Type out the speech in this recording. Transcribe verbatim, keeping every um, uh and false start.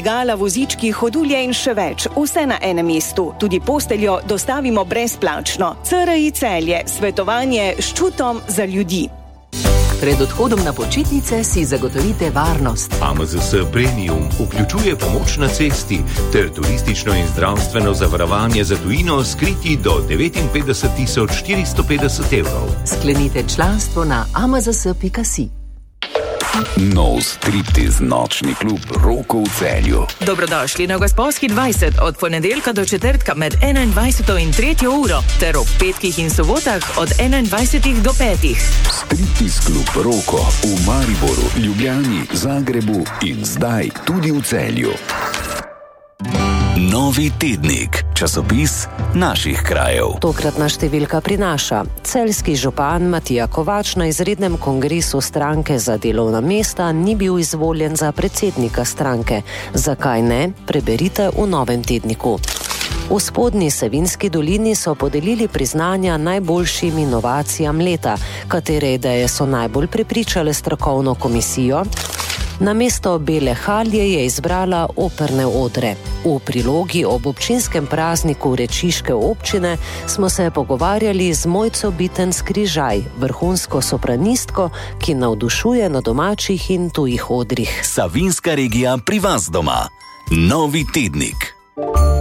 dvigala, vozički, hodulje in še več. Vse na enem mestu. Tudi posteljo dostavimo brezplačno. C R I Celje. Svetovanje s čutom za ljudi. Pred odhodom na počitnice si zagotovite varnost. A M Z S Premium vključuje pomoč na cesti ter turistično in zdravstveno zavarovanje za tujino skriti do devetinpetdeset tisoč štiristo petdeset evrov. Sklenite članstvo na a m z s pika si. Nov striptiz nočni klub Roko v Celju. Dobrodošli na Gosposki dvajset od ponedeljka do četrtka med enaindvajseto in tretjo uro ter ob petkih in sobotah od enaindvajsetih do petih. Striptiz klub Roko v Mariboru, Ljubljani, Zagrebu in zdaj tudi v Celju. Novi tednik, časopis naših krajev. Tokratna številka prinaša: celjski župan Matija Kovač na izrednem kongresu stranke za delovna mesta ni bil izvoljen za predsednika stranke. Zakaj ne? Preberite v novem tedniku. V Spodnji Savinjski dolini so podelili priznanja najboljšim inovacijam leta. Katere ideje so najbolj prepričale strokovno komisijo? Namesto bele halje je izbrala operne odre. V prilogi ob občinskem prazniku Rečiške občine smo se pogovarjali z Mojco Bitenc-Križaj, vrhunsko sopranistko, ki navdušuje na domačih in tujih odrih. Savinjska regija pri vas doma. Novi tednik.